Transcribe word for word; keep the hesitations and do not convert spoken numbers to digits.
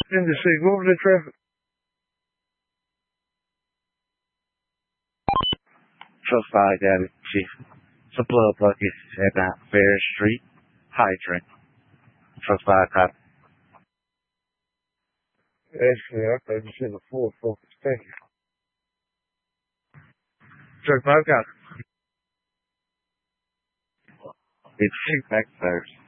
in the city. Go over the traffic. Trust five, David, Chief. Some blood buckets at that Fair Street hydrant. Trust five, copy. Actually, I thought you said the full focus. Thank you. Trust five, copy. It's back first.